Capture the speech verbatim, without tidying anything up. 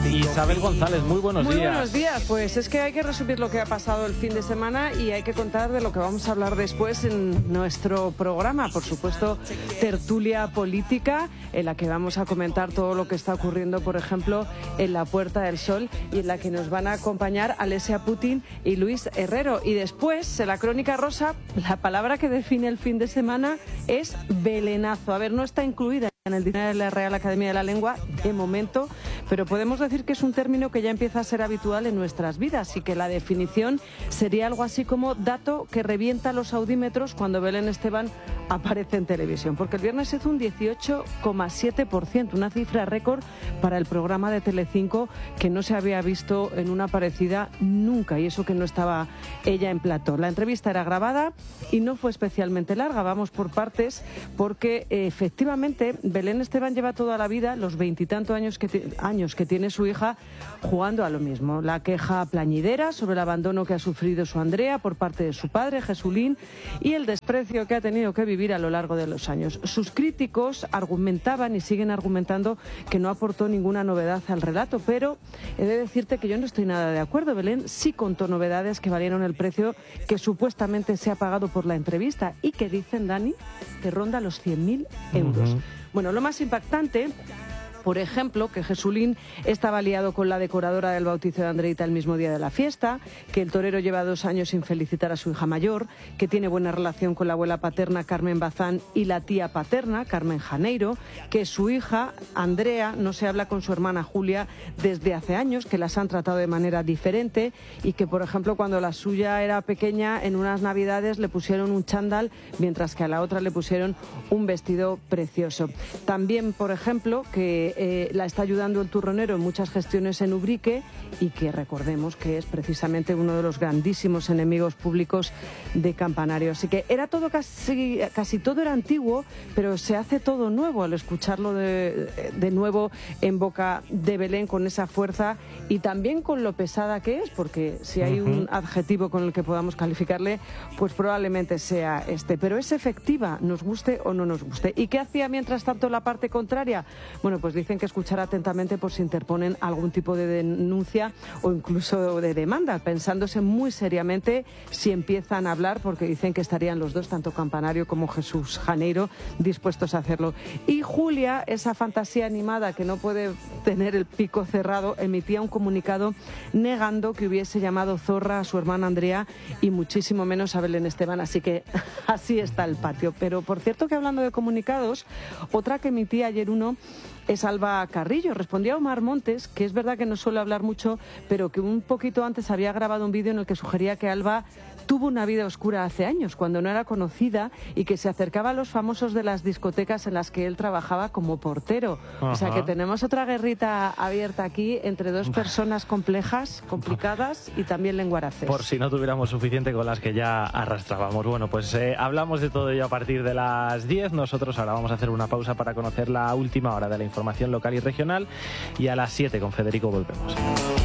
Isabel González, muy buenos muy días. Muy buenos días, pues es que hay que resumir lo que ha pasado el fin de semana y hay que contar de lo que vamos a hablar después en nuestro programa. Por supuesto, tertulia política, en la que vamos a comentar todo lo que está ocurriendo, por ejemplo, en la Puerta del Sol, y en la que nos van a acompañar Alesia Putin y Luis Herrero. Y después, en la Crónica Rosa, la palabra que define el fin de semana es belenazo. A ver, no está incluida en el diccionario de la Real Academia de la Lengua de momento, pero podemos decir que es un término que ya empieza a ser habitual en nuestras vidas y que la definición sería algo así como dato que revienta los audímetros cuando Belén Esteban aparece en televisión, porque el viernes hizo un dieciocho coma siete por ciento, una cifra récord para el programa de Telecinco que no se había visto en una parecida nunca, y eso que no estaba ella en plató. La entrevista era grabada y no fue especialmente larga, vamos por partes, porque eh, efectivamente Belén Esteban lleva toda la vida, los veintitantos años que, años que tiene su hija, jugando a lo mismo. La queja plañidera sobre el abandono que ha sufrido su Andrea por parte de su padre, Jesulín, y el desprecio que ha tenido que vivir a lo largo de los años. Sus críticos argumentaban y siguen argumentando que no aportó ninguna novedad al relato, pero he de decirte que yo no estoy nada de acuerdo. Belén sí contó novedades que valieron el precio que supuestamente se ha pagado por la entrevista y que dicen, Dani, que ronda los cien mil euros. Uh-huh. Bueno, lo más impactante, por ejemplo, que Jesulín estaba liado con la decoradora del bautizo de Andreita el mismo día de la fiesta, que el torero lleva dos años sin felicitar a su hija mayor, que tiene buena relación con la abuela paterna Carmen Bazán y la tía paterna Carmen Janeiro, que su hija Andrea no se habla con su hermana Julia desde hace años, que las han tratado de manera diferente y que, por ejemplo, cuando la suya era pequeña, en unas navidades le pusieron un chándal, mientras que a la otra le pusieron un vestido precioso. También, por ejemplo, que Eh, la está ayudando el turronero en muchas gestiones en Ubrique y que recordemos que es precisamente uno de los grandísimos enemigos públicos de Campanario. Así que era todo casi, casi todo era antiguo, pero se hace todo nuevo al escucharlo de, de nuevo en boca de Belén con esa fuerza y también con lo pesada que es, porque si hay un adjetivo con el que podamos calificarle, pues probablemente sea este. Pero es efectiva, nos guste o no nos guste. ¿Y qué hacía mientras tanto la parte contraria? Bueno, pues dicen que escuchar atentamente por si interponen algún tipo de denuncia o incluso de demanda, pensándose muy seriamente si empiezan a hablar, porque dicen que estarían los dos, tanto Campanario como Jesús Janeiro, dispuestos a hacerlo. Y Julia, esa fantasía animada que no puede tener el pico cerrado, emitía un comunicado negando que hubiese llamado zorra a su hermana Andrea y muchísimo menos a Belén Esteban, así que así está el patio. Pero por cierto que hablando de comunicados, otra que emitía ayer uno es Alba Carrillo. Respondía a Omar Montes, que es verdad que no suele hablar mucho, pero que un poquito antes había grabado un vídeo en el que sugería que Alba tuvo una vida oscura hace años, cuando no era conocida, y que se acercaba a los famosos de las discotecas en las que él trabajaba como portero. Ajá. O sea que tenemos otra guerrita abierta aquí entre dos personas complejas, complicadas y también lenguaraces. Por si no tuviéramos suficiente con las que ya arrastrábamos. Bueno, pues eh, hablamos de todo ello a partir de las diez. Nosotros ahora vamos a hacer una pausa para conocer la última hora de la información local y regional, y a las siete con Federico volvemos.